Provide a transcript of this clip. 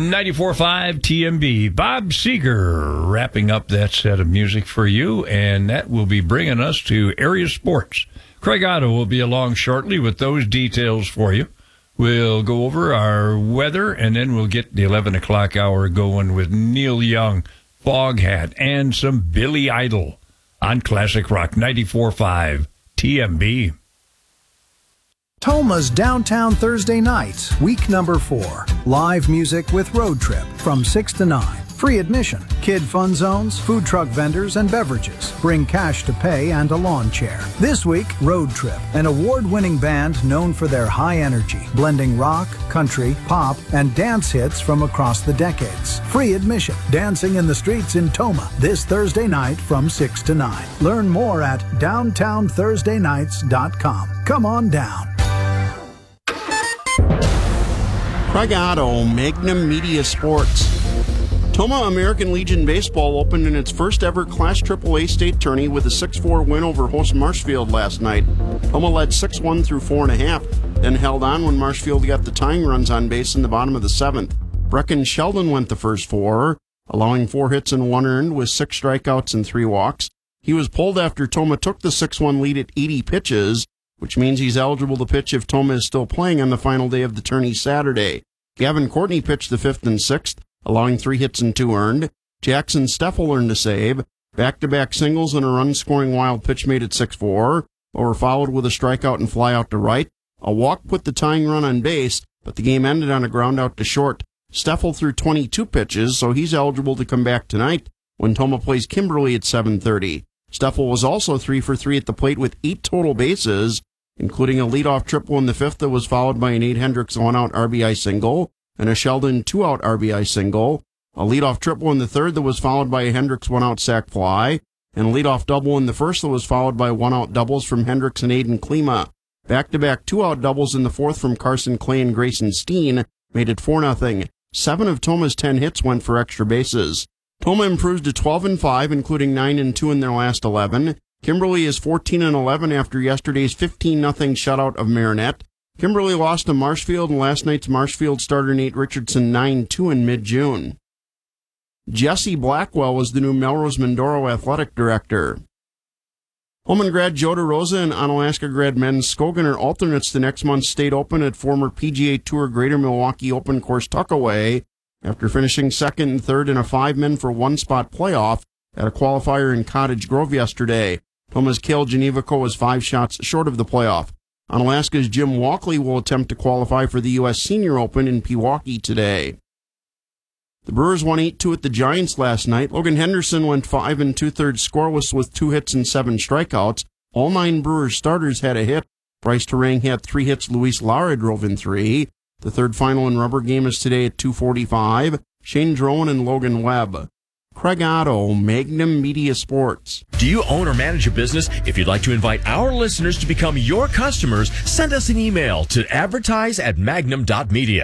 94.5 TMB. Bob Seger wrapping up that set of music for you, and that will be bringing us to Area Sports. Craig Otto will be along shortly with those details for you. We'll go over our weather, and then we'll get the 11 o'clock hour going with Neil Young, Foghat, and some Billy Idol on Classic Rock 94.5 TMB. Toma's Downtown Thursday Nights, week number 4. Live music with Road Trip from 6 to 9. Free admission, kid fun zones, food truck vendors, and beverages. Bring cash to pay and a lawn chair. This week, Road Trip, an award-winning band known for their high energy, blending rock, country, pop, and dance hits from across the decades. Free admission, dancing in the streets in Toma this Thursday night from 6 to 9. Learn more at downtownthursdaynights.com. Come on down. Craig Otto, Magnum Media Sports. Toma American Legion Baseball opened in its first ever Class AAA state tourney with a 6-4 win over host Marshfield last night. Toma led 6-1 through 4.5, then held on when Marshfield got the tying runs on base in the bottom of the 7th. Brecken Sheldon went the first 4, allowing 4 hits and 1 earned with 6 strikeouts and 3 walks. He was pulled after Toma took the 6-1 lead at 80 pitches, which means he's eligible to pitch if Toma is still playing on the final day of the tourney Saturday. Gavin Courtney pitched the 5th and 6th, allowing 3 hits and 2 earned. Jackson Steffel earned a save. Back-to-back singles and a run-scoring wild pitch made it 6-4, but were followed with a strikeout and fly out to right. A walk put the tying run on base, but the game ended on a ground out to short. Steffel threw 22 pitches, so he's eligible to come back tonight when Toma plays Kimberly at 7:30. Steffel was also 3 for 3 at the plate with 8 total bases, including a leadoff triple in the 5th that was followed by an Nate Hendricks 1-out RBI single and a Sheldon 2-out RBI single, a leadoff triple in the 3rd that was followed by a Hendricks 1-out sac fly, and a leadoff double in the 1st that was followed by 1-out doubles from Hendricks and Aiden Klima. Back-to-back 2-out doubles in the 4th from Carson Clay and Grayson Steen made it 4-0. 7 of Toma's 10 hits went for extra bases. Toma improves to 12-5, including 9-2 in their last 11. Kimberly is 14-11 after yesterday's 15-0 shutout of Marinette. Kimberly lost to Marshfield, and last night's Marshfield starter Nate Richardson 9-2 in mid-June. Jesse Blackwell was the new Melrose Mindoro athletic director. Holman grad Joe DeRosa and Onalaska grad Men Skogan are alternates to next month's State Open at former PGA Tour Greater Milwaukee Open Course Tuckaway after finishing 2nd and 3rd in a 5-men-for-1-spot playoff at a qualifier in Cottage Grove yesterday. Toma's Cale Geneva was 5 shots short of the playoff. Onalaska's Jim Walkley will attempt to qualify for the U.S. Senior Open in Pewaukee today. The Brewers won 8-2 at the Giants last night. Logan Henderson went 5 2/3 scoreless with 2 hits and 7 strikeouts. All 9 Brewers starters had a hit. Bryce Terang had 3 hits. Luis Lara drove in 3. The third final and rubber game is today at 2:45. Shane Drone and Logan Webb. Craig Otto, Magnum Media Sports. Do you own or manage a business? If you'd like to invite our listeners to become your customers, send us an email to advertise@magnum.media.